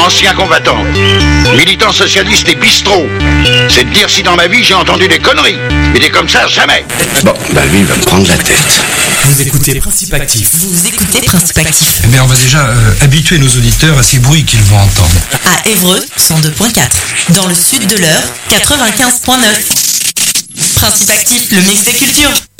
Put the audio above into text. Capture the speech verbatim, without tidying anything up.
ancien combattant, militant socialiste et bistrot. C'est de dire si dans ma vie j'ai entendu des conneries. Mais des comme ça, jamais. Bon, bah lui, il va me prendre la tête. Vous écoutez Principe Actif. Vous écoutez Principe Actif. Mais on va déjà euh, habituer nos auditeurs à ces bruits qu'ils vont entendre. À Évreux, cent deux point quatre. Dans le sud de l'Eure, quatre-vingt-quinze point neuf. Principe Actif, le mix des cultures.